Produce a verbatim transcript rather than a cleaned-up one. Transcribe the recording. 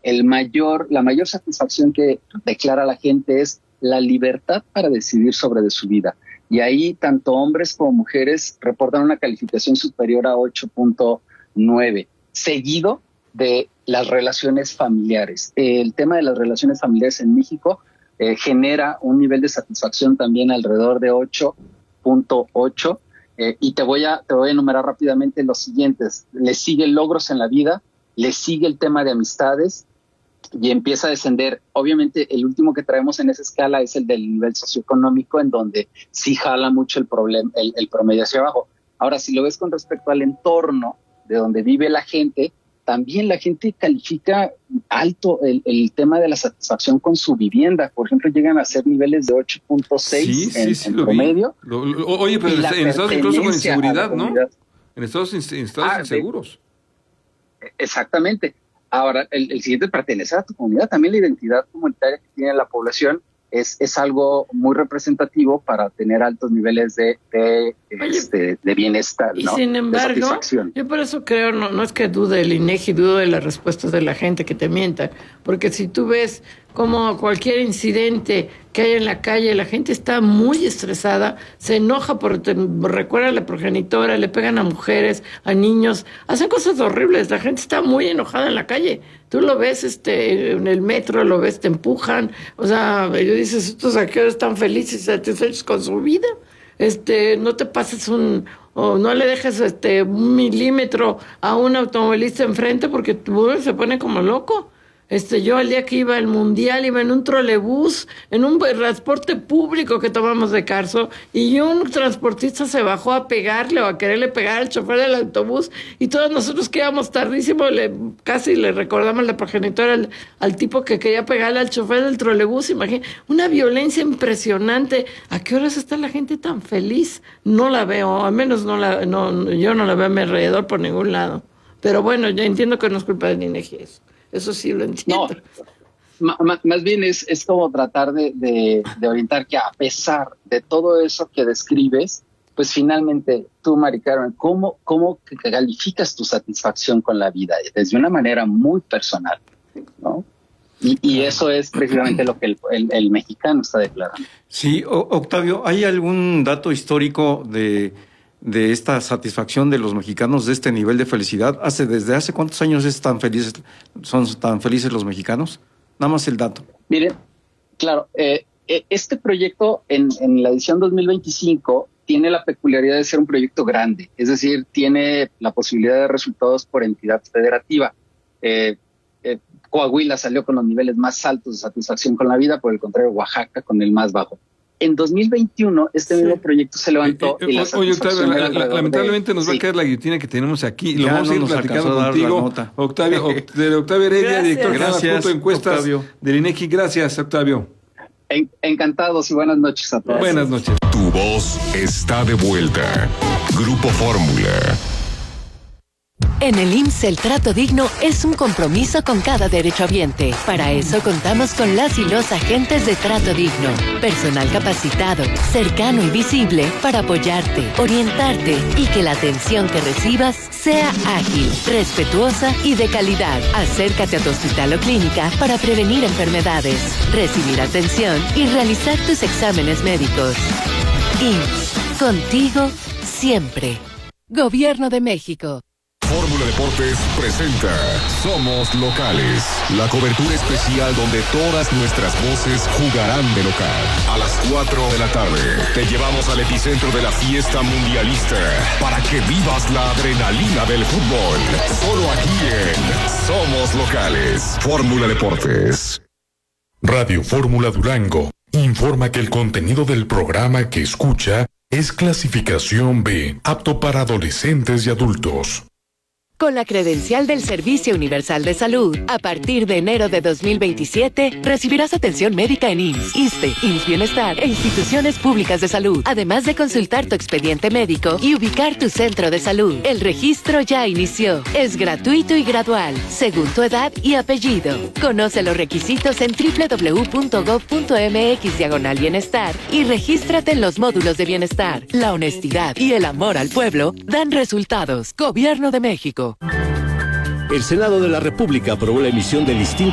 el mayor, la mayor satisfacción que declara la gente es la libertad para decidir sobre de su vida. Y ahí tanto hombres como mujeres reportan una calificación superior a ocho punto nueve, seguido de las relaciones familiares. El tema de las relaciones familiares en México eh, genera un nivel de satisfacción también alrededor de ocho punto ocho. Eh, y te voy, a, te voy a enumerar rápidamente los siguientes. Le sigue logros en la vida, le sigue el tema de amistades y empieza a descender. Obviamente el último que traemos en esa escala es el del nivel socioeconómico, en donde sí jala mucho el, problem, el, el promedio hacia abajo. Ahora, si lo ves con respecto al entorno de donde vive la gente, también la gente califica alto el, el tema de la satisfacción con su vivienda. Por ejemplo, llegan a ser niveles de ocho punto seis sí, en, sí, sí, en lo promedio. Lo, lo, oye, pero en, en estados incluso con inseguridad, ¿no? En estados, en estados ah, inseguros. De, exactamente. Ahora, el, el siguiente, pertenecer a tu comunidad. También la identidad comunitaria que tiene la población es, es algo muy representativo para tener altos niveles de, de, Oye, este, de bienestar, y ¿no? Sin embargo, yo por eso creo, no, no es que dude el INEGI, dudo de las respuestas de la gente que te mientan, porque si tú ves como cualquier incidente que hay en la calle, la gente está muy estresada, se enoja por, te, recuerda a la progenitora, le pegan a mujeres, a niños, hacen cosas horribles, la gente está muy enojada en la calle. Tú lo ves este en el metro, lo ves, te empujan, o sea, yo dices, estos aquí están felices y satisfechos con su vida. Este, no te pases un, o no le dejes este un milímetro a un automovilista enfrente porque tú se pone como loco. Este, yo el día que iba al mundial iba en un trolebús, en un transporte público que tomamos de Carso, y un transportista se bajó a pegarle o a quererle pegar al chofer del autobús, y todos nosotros que íbamos tardísimo, le, casi le recordamos la progenitora al, al tipo que quería pegarle al chofer del trolebús. Imagínate, una violencia impresionante. ¿A qué horas está la gente tan feliz? No la veo, al menos no la, no, yo no la veo a mi alrededor por ningún lado. Pero bueno, ya entiendo que no es culpa del INEGI eso. Eso sí lo entiendo. No, m- más bien es, es como tratar de, de, de orientar que a pesar de todo eso que describes, pues finalmente tú, Mari Carmen, ¿cómo, cómo calificas tu satisfacción con la vida? Desde una manera muy personal, ¿no? Y, y eso es precisamente lo que el, el, el mexicano está declarando. Sí, o, Octavio, ¿hay algún dato histórico de... de esta satisfacción de los mexicanos, de este nivel de felicidad? ¿Hace ¿Desde hace cuántos años es tan felices, son tan felices los mexicanos? Nada más el dato. Miren, claro, eh, este proyecto en, en la edición dos mil veinticinco tiene la peculiaridad de ser un proyecto grande, es decir, tiene la posibilidad de resultados por entidad federativa. Eh, eh, Coahuila salió con los niveles más altos de satisfacción con la vida, por el contrario, Oaxaca con el más bajo. En dos mil veintiuno, este sí. mismo proyecto se levantó. Eh, eh, y la oye, Octavio, la, la, lamentablemente de, nos va sí. a caer la guillotina que tenemos aquí. Lo ya vamos no a ir platicando contigo. Octavio, de Octavio Heredia, gracias. Director general de Punto de Encuestas Octavio. Del INEGI. Gracias, Octavio. En, encantados y buenas noches a todos. Buenas noches. Tu voz está de vuelta. Grupo Fórmula. En el I M S S el trato digno es un compromiso con cada derechohabiente. Para eso contamos con las y los agentes de trato digno. Personal capacitado, cercano y visible para apoyarte, orientarte y que la atención que recibas sea ágil, respetuosa y de calidad. Acércate a tu hospital o clínica para prevenir enfermedades, recibir atención y realizar tus exámenes médicos. I M S S, contigo siempre. Gobierno de México. Fórmula Deportes presenta Somos Locales, la cobertura especial donde todas nuestras voces jugarán de local. A las cuatro de la tarde te llevamos al epicentro de la fiesta mundialista para que vivas la adrenalina del fútbol. Solo aquí en Somos Locales. Fórmula Deportes. Radio Fórmula Durango informa que el contenido del programa que escucha es clasificación B, apto para adolescentes y adultos. Con la credencial del Servicio Universal de Salud, a partir de enero de dos mil veintisiete, recibirás atención médica en I M S S, ISSSTE, I M S S Bienestar e instituciones públicas de salud, además de consultar tu expediente médico y ubicar tu centro de salud. El registro ya inició. Es gratuito y gradual, según tu edad y apellido. Conoce los requisitos en doble u doble u doble u punto gob punto eme equis diagonal bienestar y regístrate en los módulos de bienestar. La honestidad y el amor al pueblo dan resultados. Gobierno de México. El Senado de la República aprobó la emisión del listín